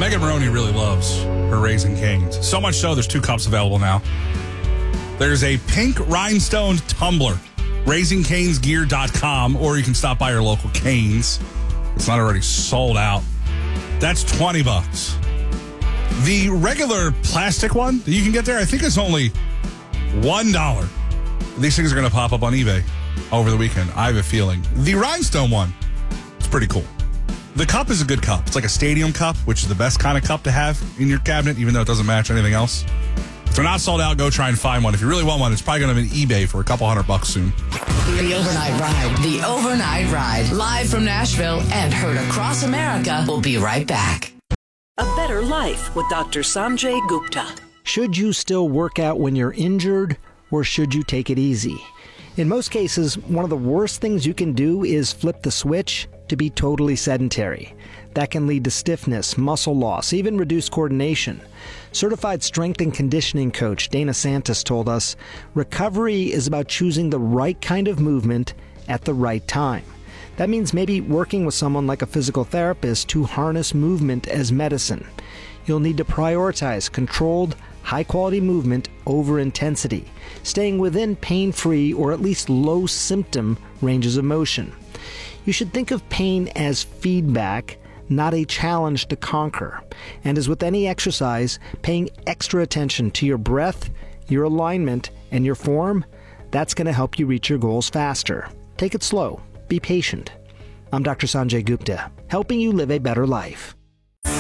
Megan Maroney really loves her Raising Cane's. So much so, there's 2 cups available now. There's a pink rhinestone tumbler, raisingcanesgear.com, or you can stop by your local Cane's. It's not already sold out. That's $20. The regular plastic one that you can get there, I think it's only $1. These things are going to pop up on eBay over the weekend. I have a feeling. The rhinestone one, it's pretty cool. The cup is a good cup. It's like a stadium cup, which is the best kind of cup to have in your cabinet, even though it doesn't match anything else. If they're not sold out, go try and find one. If you really want one, it's probably going to be on eBay for a couple $100 soon. The Overnight Ride. The Overnight Ride. Live from Nashville and heard across America. We'll be right back. A Better Life with Dr. Sanjay Gupta. Should you still work out when you're injured, or should you take it easy? In most cases, one of the worst things you can do is flip the switch to be totally sedentary. That can lead to stiffness, muscle loss, even reduced coordination. Certified strength and conditioning coach Dana Santos told us, recovery is about choosing the right kind of movement at the right time. That means maybe working with someone like a physical therapist to harness movement as medicine. You'll need to prioritize controlled, high-quality movement over intensity, staying within pain-free or at least low-symptom ranges of motion. You should think of pain as feedback, not a challenge to conquer. And as with any exercise, paying extra attention to your breath, your alignment, and your form, that's going to help you reach your goals faster. Take it slow. Be patient. I'm Dr. Sanjay Gupta, helping you live a better life.